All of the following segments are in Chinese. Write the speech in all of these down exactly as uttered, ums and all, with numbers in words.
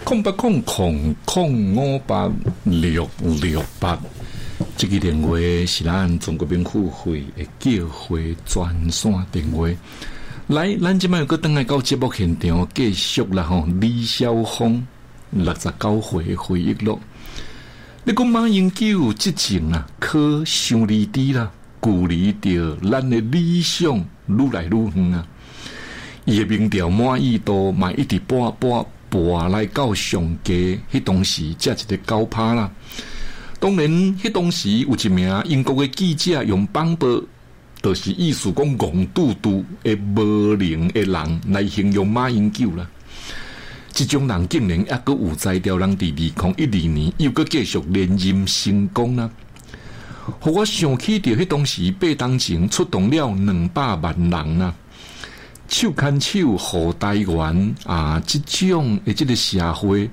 空八空空空五八六六八，这个电话是咱中国民妇会的叫会专线电话。来，咱今摆又搁登来到节目现场，继续啦吼。李晓峰六十九岁的回忆录。你讲马英九之前啊，可伤离低啦，距离着咱的理想愈来愈远啊。伊的民调满意度嘛一直跋跋跋来到上家，迄当时才一个九趴啦。当然，迄当时有一名英国的记者用绑报，就是意思讲戆嘟嘟的无能的人来形容马英九啦。这种人竟然还阁有才调，人伫二零一二年又阁继续连任成功啦。互我想起着迄当时八当前出动了两百万人啊，手牵手护台湾啊，这种的这个社会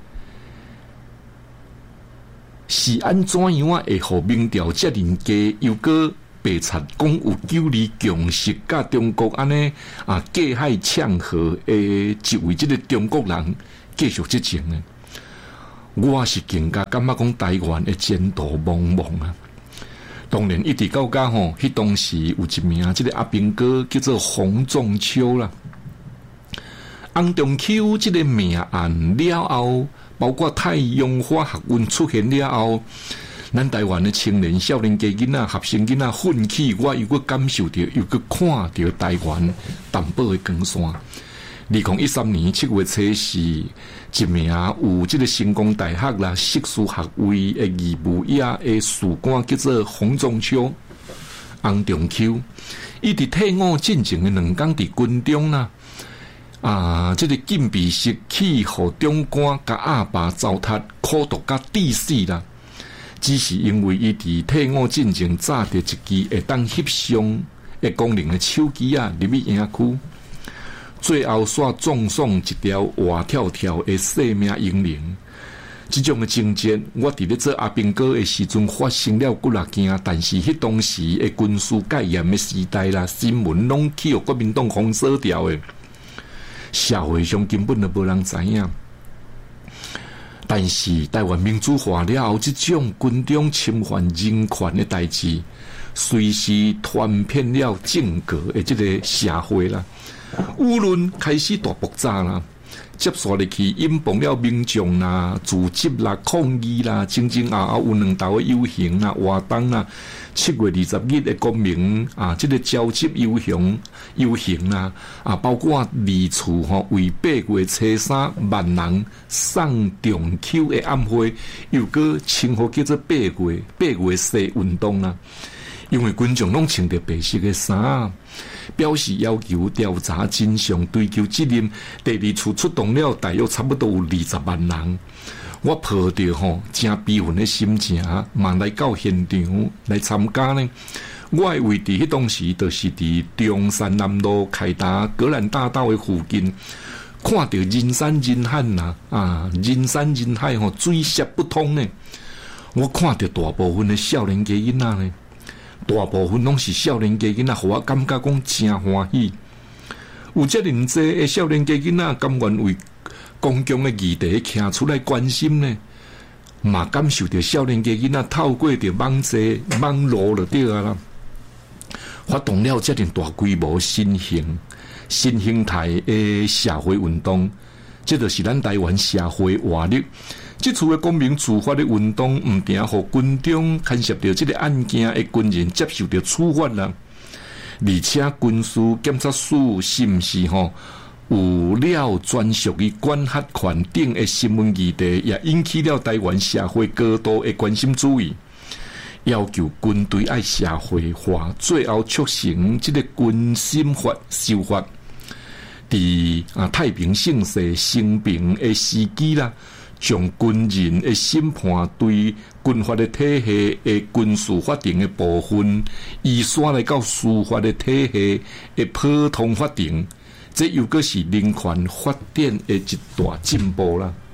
是安怎样啊？会互民调遮尔低，又阁白贼讲有九二共识，甲中国安尼啊隔海呛和诶，一位这个中国人继续执政呢？我是更加感觉讲台湾的前途茫茫啊！当然，一直到家吼，迄当时有一名这个阿兵哥叫做洪仲秋啦。洪仲秋这个命案了后，包括太阳花学运出现了后，咱台湾的青年、少年家囡仔、学生囡仔奋起，我又搁感受到，又搁看到台湾淡薄的光线。二零一三年七月初是一名有这个成功大学啦硕士学位的义务役的士官，叫做洪仲秋、洪仲秋，伊伫退伍进前的两天伫军中啦，啊，这个禁闭室去互中官甲阿爸糟蹋，苦毒甲致死啦。只是因为伊伫退伍进前炸着一支会当翕相的功能的手机啊，入去营区。最后煞撞上一条活跳跳的生命英灵，这种的情节，我伫咧做阿兵哥的时阵发生了几啊件，但是迄当时的军事戒严的时代啦，新闻拢去予国民党封锁掉的，社会上根本就无人知影。但是台湾民主化了后，这种军中侵犯人权的代志，随时传遍了整个的这个社会啦。舆论开始大爆炸啦，接续入去引爆了民众啦、组织啦、抗议啦，前前后后有两道的游行啦、活动啦。七月二十日的公民啊，这个召集游行、游行啦啊，包括二处吼为八月初三万人送中秋的暗会，又个称呼叫做八月八月四运动啦。因为群众拢穿着白色的衫，表示要求调查真相、追究责任。第二处出动了大约差不多有二十万人，我抱着吼真悲愤的心情，嘛来到现场来参加呢。我的位置迄当时就是伫中山南路凯达格兰大道的附近，看到人山人海呐，啊，人山人海吼，水泄不通呢。我看到大部分的少年家囡仔呢。大部分拢是少年家囡仔，互我感觉讲真欢喜。有遮尔济的少年家囡仔，甘愿为公共的议题徛出来关心呢，嘛感受到少年家囡仔透过着网际网络就对啊啦，发动了遮尔大规模新型新形态的社会运动，这就是咱台湾社会活力。这次的公民自发的运动，唔定互军中牵涉到这个案件的军人接受到处罚啦。而且军事检察署是毋是吼有了专属于管辖权等的新闻议题，也引起了台湾社会高度的关心注意，要求军队爱社会化，最后促成这个军审法修法。伫啊太平盛世升平的时机啦。将军人的审判对军法的体系的军事法庭的部分，移刷来到司法的体系的普通法庭，这又个是人权发展的一大进步啦。